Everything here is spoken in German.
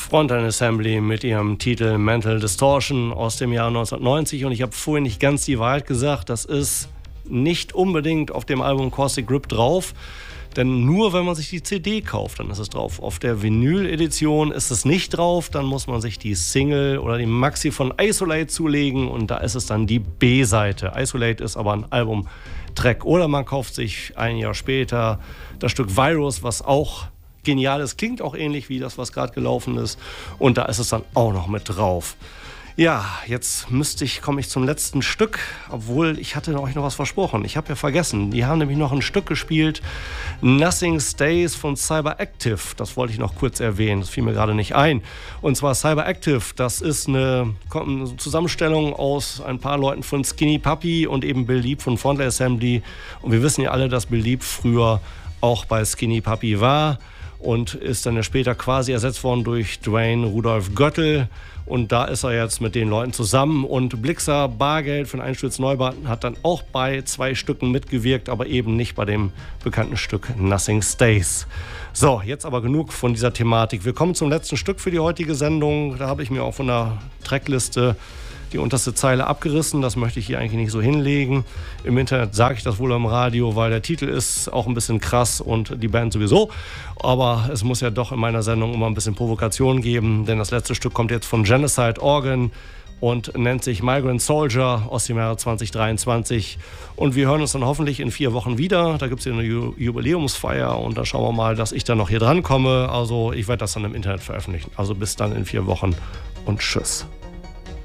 Frontline Assembly mit ihrem Titel Mental Distortion aus dem Jahr 1990. Und ich habe vorhin nicht ganz die Wahrheit gesagt, das ist nicht unbedingt auf dem Album Caustic Grip drauf. Denn nur wenn man sich die CD kauft, dann ist es drauf. Auf der Vinyl-Edition ist es nicht drauf, dann muss man sich die Single oder die Maxi von Isolate zulegen und da ist es dann die B-Seite. Isolate ist aber ein Albumtrack. Oder man kauft sich ein Jahr später das Stück Virus, was auch genial ist, klingt auch ähnlich wie das, was gerade gelaufen ist und da ist es dann auch noch mit drauf. Ja, jetzt komme ich zum letzten Stück, obwohl ich hatte euch noch was versprochen. Ich habe ja vergessen, die haben nämlich noch ein Stück gespielt, Nothing Stays von Cyberactive. Das wollte ich noch kurz erwähnen, das fiel mir gerade nicht ein. Und zwar Cyberactive, das ist eine Zusammenstellung aus ein paar Leuten von Skinny Puppy und eben Bill Leap von Frontline Assembly. Und wir wissen ja alle, dass Bill Leap früher auch bei Skinny Puppy war und ist dann ja später quasi ersetzt worden durch Dwayne Rudolph Göttel. Und da ist er jetzt mit den Leuten zusammen. Und Blixer Bargeld von Einsturz Neubauten hat dann auch bei 2 Stücken mitgewirkt, aber eben nicht bei dem bekannten Stück Nothing Stays. So, jetzt aber genug von dieser Thematik. Wir kommen zum letzten Stück für die heutige Sendung. Da habe ich mir auch von der Trackliste die unterste Zeile abgerissen. Das möchte ich hier eigentlich nicht so hinlegen. Im Internet sage ich das wohl am Radio, weil der Titel ist auch ein bisschen krass und die Band sowieso. Aber es muss ja doch in meiner Sendung immer ein bisschen Provokation geben, denn das letzte Stück kommt jetzt von Genocide Organ und nennt sich Migrant Soldier aus dem Jahre 2023. Und wir hören uns dann hoffentlich in 4 Wochen wieder. Da gibt es ja eine Jubiläumsfeier und da schauen wir mal, dass ich dann noch hier dran komme. Also ich werde das dann im Internet veröffentlichen. Also bis dann in 4 Wochen und tschüss.